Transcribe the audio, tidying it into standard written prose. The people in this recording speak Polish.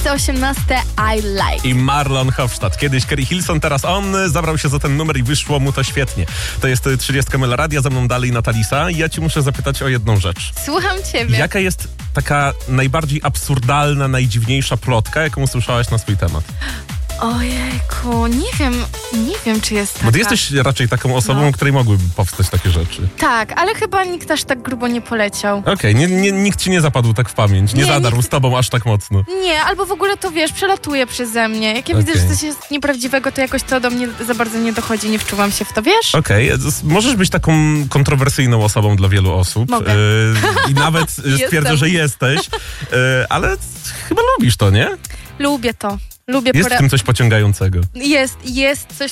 miejsce 18 I Like. I Marlon Hofstadt. Kiedyś Keri Hilson, teraz on zabrał się za ten numer i wyszło mu to świetnie. To jest 30 Mela Radia, ze mną dalej Natalisa. I ja ci muszę zapytać o jedną rzecz. Słucham ciebie. Jaka jest taka najbardziej absurdalna, najdziwniejsza plotka, jaką usłyszałaś na swój temat? Ojejku, nie wiem, czy jest taka. Bo ty jesteś raczej taką osobą, o której mogłyby powstać takie rzeczy. Tak, ale chyba nikt aż tak grubo nie poleciał. Okej, nikt ci nie zapadł tak w pamięć, nie zadarł z tobą aż tak mocno. Nie, albo w ogóle to wiesz, przelatuje przeze mnie. Jak ja widzę, że coś jest nieprawdziwego, to jakoś to do mnie za bardzo nie dochodzi, nie wczuwam się w to, wiesz? Okej, możesz być taką kontrowersyjną osobą dla wielu osób. Mogę. I nawet stwierdzę, że jesteś, ale chyba lubisz to, nie? Lubię to. Lubię Jest w tym coś pociągającego. Jest coś